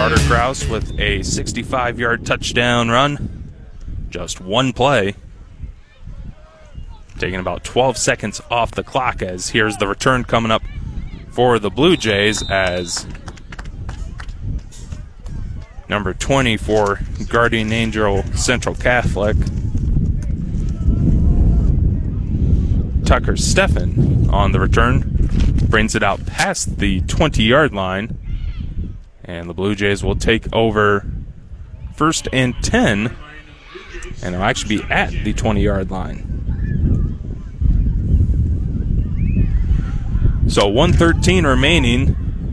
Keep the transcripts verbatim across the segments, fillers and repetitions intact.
Carter Krause with a sixty-five-yard touchdown run. Just one play. Taking about twelve seconds off the clock as here's the return coming up for the Blue Jays as number twenty for Guardian Angel Central Catholic, Tucker Steffen on the return, brings it out past the twenty-yard line, and the Blue Jays will take over first and ten, and they'll actually be at the twenty-yard line. So one thirteen remaining,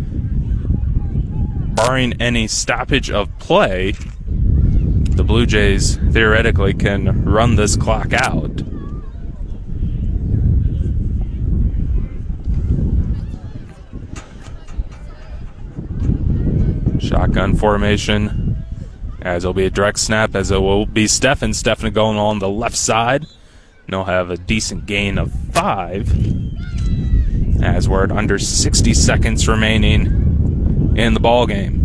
barring any stoppage of play, the Blue Jays theoretically can run this clock out. Shotgun formation, as it'll be a direct snap, as it will be Steffen. Steffen going on the left side. And they'll have a decent gain of five, as we're at under sixty seconds remaining in the ball game.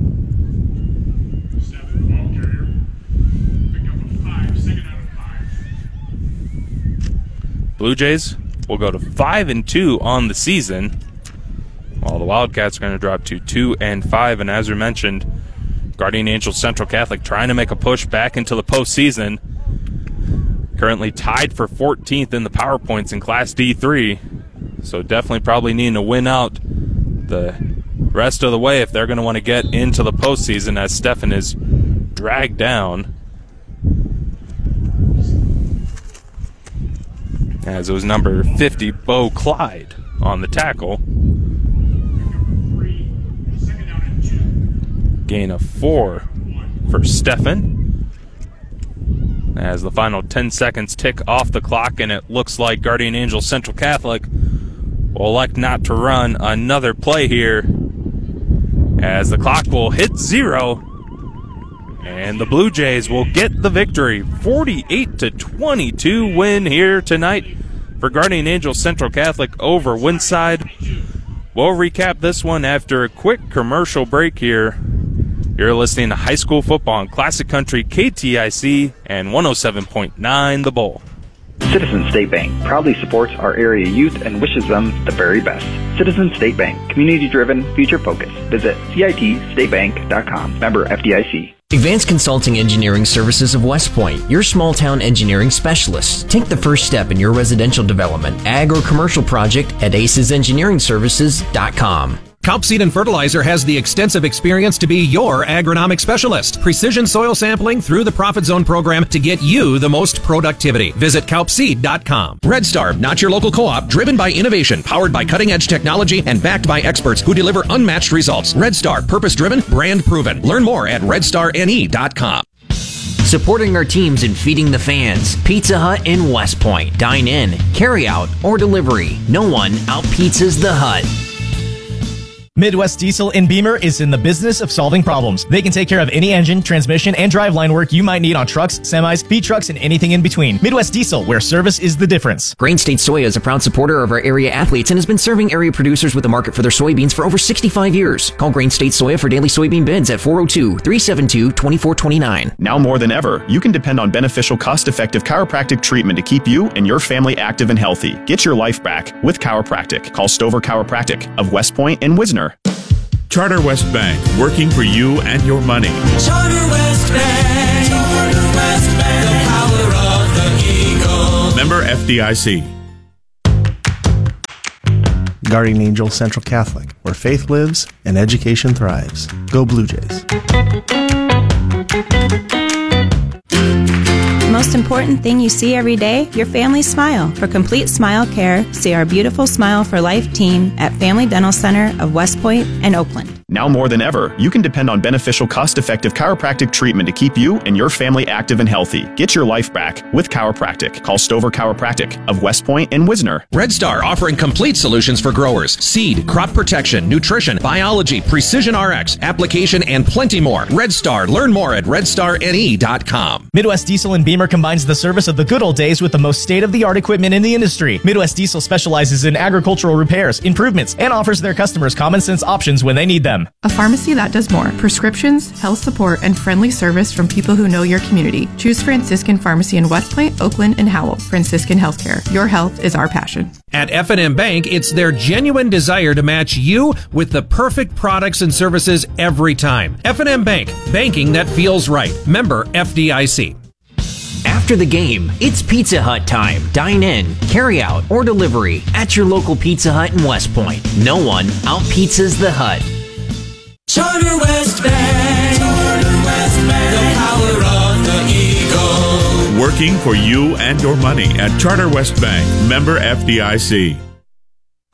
Blue Jays will go to five and two on the season, while the Wildcats are going to drop to two and five. And as we mentioned, Guardian Angel Central Catholic trying to make a push back into the postseason. Currently tied for fourteenth in the power points in Class D three. So definitely probably needing to win out the rest of the way if they're going to want to get into the postseason, as Steffen is dragged down. As it was number fifty, Bo Clyde, on the tackle. Gain of four for Steffen. As the final ten seconds tick off the clock, and it looks like Guardian Angel Central Catholic will elect not to run another play here, as the clock will hit zero, and the Blue Jays will get the victory. forty-eight to twenty-two win here tonight for Guardian Angel Central Catholic over Winside. We'll recap this one after a quick commercial break here. You're listening to High School Football on Classic Country K T I C and one oh seven point nine The Bull. Citizens State Bank proudly supports our area youth and wishes them the very best. Citizens State Bank, community-driven, future-focused. Visit C I T state bank dot com. Member F D I C. Advanced Consulting Engineering Services of West Point, your small-town engineering specialists. Take the first step in your residential development, ag or commercial project at aces engineering services dot com. Kaup Seed and Fertilizer has the extensive experience to be your agronomic specialist. Precision soil sampling through the Profit Zone program to get you the most productivity. Visit kaup seed dot com. Red Star, not your local co-op, driven by innovation, powered by cutting-edge technology, and backed by experts who deliver unmatched results. Red Star, purpose-driven, brand-proven. Learn more at red star n e dot com. Supporting our teams and feeding the fans. Pizza Hut in West Point. Dine in, carry out, or delivery. No one out-pizzas the Hut. Midwest Diesel in Beamer is in the business of solving problems. They can take care of any engine, transmission, and driveline work you might need on trucks, semis, feed trucks, and anything in between. Midwest Diesel, where service is the difference. Grain State Soya is a proud supporter of our area athletes and has been serving area producers with a market for their soybeans for over sixty-five years. Call Grain State Soya for daily soybean bids at four oh two, three seven two, two four two nine. Now more than ever, you can depend on beneficial, cost-effective chiropractic treatment to keep you and your family active and healthy. Get your life back with chiropractic. Call Stover Chiropractic of West Point and Wisner. Charter West Bank, working for you and your money. Charter West Bank, Charter West Bank, the power of the Eagle. Member F D I C. Guardian Angel Central Catholic, where faith lives and education thrives. Go Blue Jays. Most important thing you see every day, your family's smile. For complete smile care, see our beautiful Smile for Life team at Family Dental Center of West Point and Oakland. Now more than ever, you can depend on beneficial, cost-effective chiropractic treatment to keep you and your family active and healthy. Get your life back with chiropractic. Call Stover Chiropractic of West Point and Wisner. Red Star, offering complete solutions for growers. Seed, crop protection, nutrition, biology, precision R X, application, and plenty more. Red Star. Learn more at red star n e dot com. Midwest Diesel in Beamer combines the service of the good old days with the most state-of-the-art equipment in the industry. Midwest Diesel specializes in agricultural repairs, improvements, and offers their customers common sense options when they need them. M. A pharmacy that does more. Prescriptions, health support, and friendly service from people who know your community. Choose Franciscan Pharmacy in West Point, Oakland, and Howell. Franciscan Healthcare. Your health is our passion. At F and M Bank, it's their genuine desire to match you with the perfect products and services every time. F and M Bank. Banking that feels right. Member F D I C. After the game, it's Pizza Hut time. Dine in, carry out, or delivery at your local Pizza Hut in West Point. No one out-pizzas the Hut. Charter West Bank. Charter West Bank. The power of the Eagle. Working for you and your money at Charter West Bank. Member F D I C.